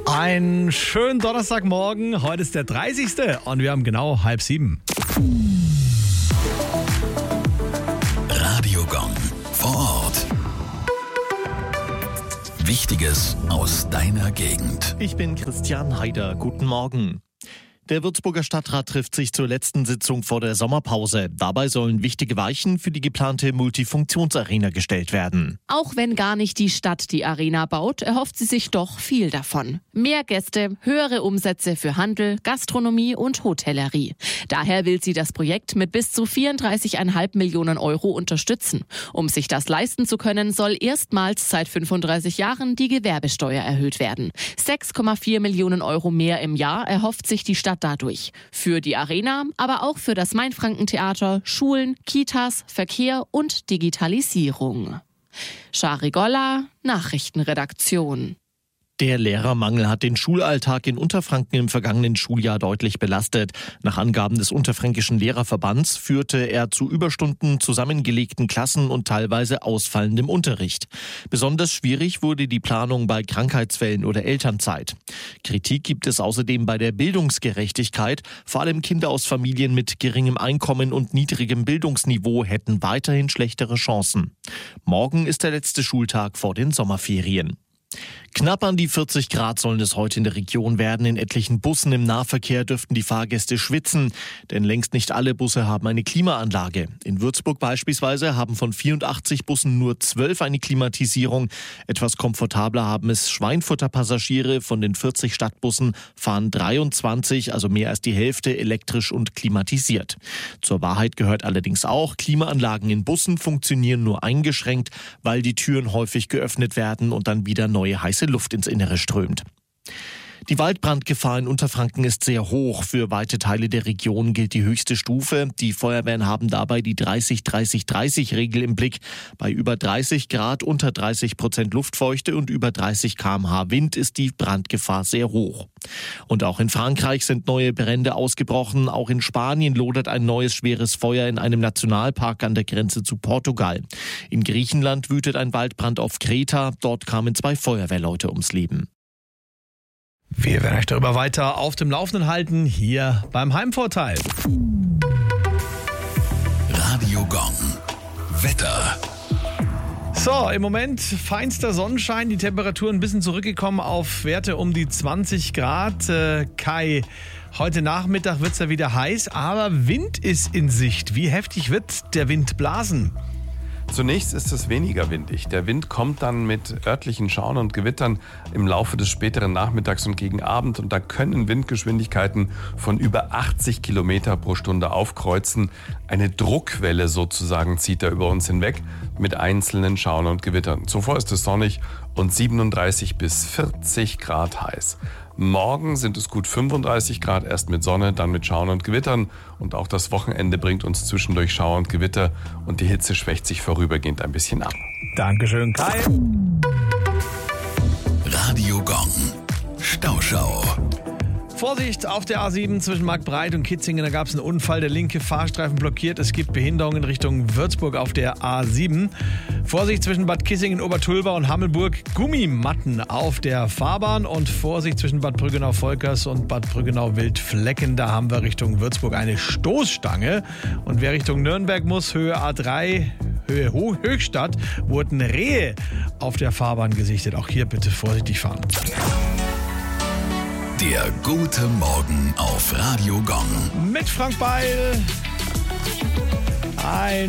Einen schönen Donnerstagmorgen. Heute ist der 30. und wir haben genau 6:30. Radiogong vor Ort. Wichtiges aus deiner Gegend. Ich bin Christian Heider. Guten Morgen. Der Würzburger Stadtrat trifft sich zur letzten Sitzung vor der Sommerpause. Dabei sollen wichtige Weichen für die geplante Multifunktionsarena gestellt werden. Auch wenn gar nicht die Stadt die Arena baut, erhofft sie sich doch viel davon. Mehr Gäste, höhere Umsätze für Handel, Gastronomie und Hotellerie. Daher will sie das Projekt mit bis zu 34,5 Millionen Euro unterstützen. Um sich das leisten zu können, soll erstmals seit 35 Jahren die Gewerbesteuer erhöht werden. 6,4 Millionen Euro mehr im Jahr erhofft sich die Stadt dadurch. Für die Arena, aber auch für das Mainfranken-Theater, Schulen, Kitas, Verkehr und Digitalisierung. Shari Golla, Nachrichtenredaktion. Der Lehrermangel hat den Schulalltag in Unterfranken im vergangenen Schuljahr deutlich belastet. Nach Angaben des Unterfränkischen Lehrerverbands führte er zu Überstunden, zusammengelegten Klassen und teilweise ausfallendem Unterricht. Besonders schwierig wurde die Planung bei Krankheitsfällen oder Elternzeit. Kritik gibt es außerdem bei der Bildungsgerechtigkeit. Vor allem Kinder aus Familien mit geringem Einkommen und niedrigem Bildungsniveau hätten weiterhin schlechtere Chancen. Morgen ist der letzte Schultag vor den Sommerferien. Knapp an die 40 Grad sollen es heute in der Region werden. In etlichen Bussen im Nahverkehr dürften die Fahrgäste schwitzen, denn längst nicht alle Busse haben eine Klimaanlage. In Würzburg beispielsweise haben von 84 Bussen nur 12 eine Klimatisierung. Etwas komfortabler haben es Schweinfurter Passagiere. Von den 40 Stadtbussen fahren 23, also mehr als die Hälfte, elektrisch und klimatisiert. Zur Wahrheit gehört allerdings auch, Klimaanlagen in Bussen funktionieren nur eingeschränkt, weil die Türen häufig geöffnet werden und dann wieder neue heiße Luft ins Innere strömt. Die Waldbrandgefahr in Unterfranken ist sehr hoch. Für weite Teile der Region gilt die höchste Stufe. Die Feuerwehren haben dabei die 30-30-30-Regel im Blick. Bei über 30 Grad, unter 30% Luftfeuchte und über 30 km/h Wind ist die Brandgefahr sehr hoch. Und auch in Frankreich sind neue Brände ausgebrochen. Auch in Spanien lodert ein neues schweres Feuer in einem Nationalpark an der Grenze zu Portugal. In Griechenland wütet ein Waldbrand auf Kreta. Dort kamen 2 Feuerwehrleute ums Leben. Wir werden euch darüber weiter auf dem Laufenden halten, hier beim Heimvorteil. Radiogong. Wetter. So, im Moment feinster Sonnenschein, die Temperatur ein bisschen zurückgekommen auf Werte um die 20 Grad. Kai, heute Nachmittag wird es ja wieder heiß, aber Wind ist in Sicht. Wie heftig wird der Wind blasen? Zunächst ist es weniger windig. Der Wind kommt dann mit örtlichen Schauern und Gewittern im Laufe des späteren Nachmittags und gegen Abend. Und da können Windgeschwindigkeiten von über 80 Kilometer pro Stunde aufkreuzen. Eine Druckwelle sozusagen zieht da über uns hinweg mit einzelnen Schauern und Gewittern. Zuvor ist es sonnig und 37 bis 40 Grad heiß. Morgen sind es gut 35 Grad, erst mit Sonne, dann mit Schauern und Gewittern. Und auch das Wochenende bringt uns zwischendurch Schauer und Gewitter. Und die Hitze schwächt sich vorübergehend ein bisschen ab. Dankeschön, Kai. Radiogong. Stauschau. Vorsicht auf der A7 zwischen Marktbreit und Kitzingen, da gab es einen Unfall, der linke Fahrstreifen blockiert. Es gibt Behinderungen Richtung Würzburg auf der A7. Vorsicht zwischen Bad Kissingen, Obertulba und Hammelburg, Gummimatten auf der Fahrbahn. Und Vorsicht zwischen Bad Brüggenau-Volkers und Bad Brüggenau-Wildflecken, da haben wir Richtung Würzburg eine Stoßstange. Und wer Richtung Nürnberg muss, Höhe A3, Höhe Höchstadt, wurden Rehe auf der Fahrbahn gesichtet. Auch hier bitte vorsichtig fahren. Der gute Morgen auf Radiogong. Mit Frank Beil. Ein